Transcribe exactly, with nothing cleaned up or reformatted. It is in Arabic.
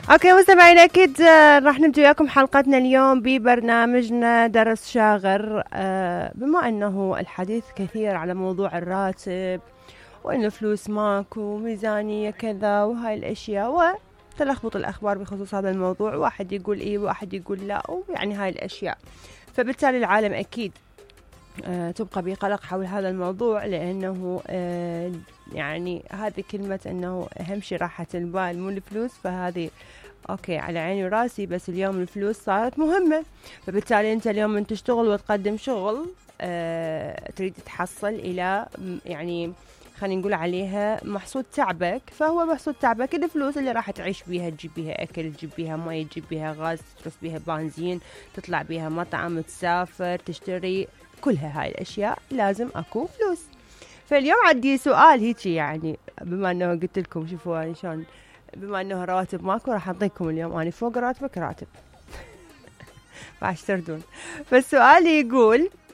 اوكي مستمعينا، اكيد آه، راح نبدأ وياكم حلقتنا اليوم ببرنامجنا درس شاغر. آه، بما انه الحديث كثير على موضوع الراتب وانه فلوس ماكو وميزانية كذا وهاي الاشياء، وتلخبط الاخبار بخصوص هذا الموضوع، واحد يقول ايه واحد يقول لا، ويعني هاي الاشياء. فبالتالي العالم اكيد آه، تبقى بقلق حول هذا الموضوع، لأنه آه، يعني هذه كلمة أنه أهم شيء راحة البال مو الفلوس. فهذه أوكي على عيني وراسي، بس اليوم الفلوس صارت مهمة. فبالتالي أنت اليوم من تشتغل وتقدم شغل آه، تريد تحصل إلى م- يعني خلينا نقول عليها محصول تعبك. فهو محصول تعبك الفلوس اللي راح تعيش بيها، تجيب بيها أكل، تجيب بيها مي، تجيب بيها غاز، تصرف بيها بنزين، تطلع بيها مطعم، تسافر، تشتري، كلها هاي الأشياء لازم أكو فلوس. فاليوم عندي سؤال هيجي، يعني بما أنه قلت لكم شوفوا يعني شلون، بما أنه رواتب ماكو راح أعطيكم اليوم أنا فوق راتبك راتب راح تردون. فالسؤال يقول